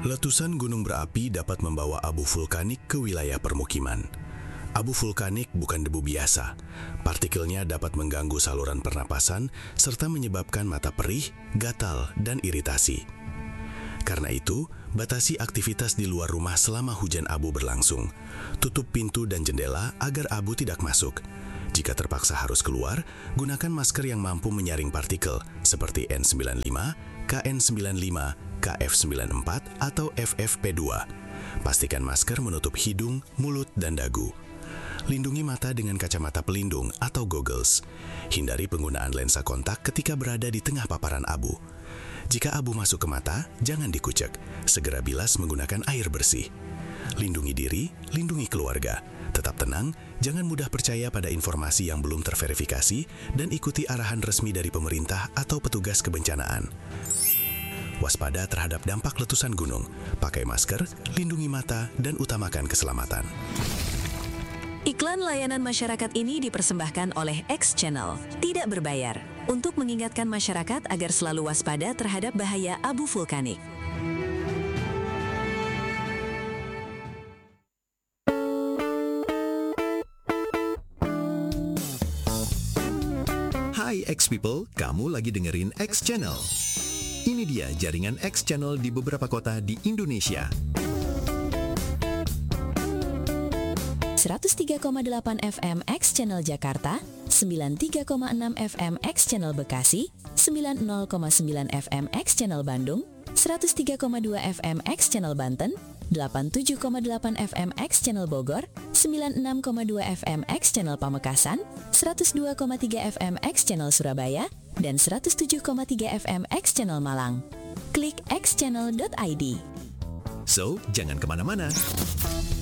Letusan gunung berapi dapat membawa abu vulkanik ke wilayah permukiman. Abu vulkanik bukan debu biasa. Partikelnya dapat mengganggu saluran pernapasan serta menyebabkan mata perih, gatal, dan iritasi. Karena itu, batasi aktivitas di luar rumah selama hujan abu berlangsung. Tutup pintu dan jendela agar abu tidak masuk. Jika terpaksa harus keluar, gunakan masker yang mampu menyaring partikel seperti N95, KN95, KF94, atau FFP2. Pastikan masker menutup hidung, mulut, dan dagu. Lindungi mata dengan kacamata pelindung atau goggles. Hindari penggunaan lensa kontak ketika berada di tengah paparan abu. Jika abu masuk ke mata, jangan dikucek. Segera bilas menggunakan air bersih. Lindungi diri, lindungi keluarga. Tetap tenang, jangan mudah percaya pada informasi yang belum terverifikasi, dan ikuti arahan resmi dari pemerintah atau petugas kebencanaan. Waspada terhadap dampak letusan gunung. Pakai masker, lindungi mata, dan utamakan keselamatan. Iklan layanan masyarakat ini dipersembahkan oleh X Channel, tidak berbayar, untuk mengingatkan masyarakat agar selalu waspada terhadap bahaya abu vulkanik. Hai X People, kamu lagi dengerin X Channel. Ini dia jaringan X Channel di beberapa kota di Indonesia. 103,8 FM X Channel Jakarta, 93,6 FM X Channel Bekasi, 90,9 FM X Channel Bandung, 103,2 FM X Channel Banten, 87,8 FM X Channel Bogor, 96,2 FM X Channel Pamekasan, 102,3 FM X Channel Surabaya, dan 107,3 FM X Channel Malang. Klik xchannel.id. So, jangan kemana-mana.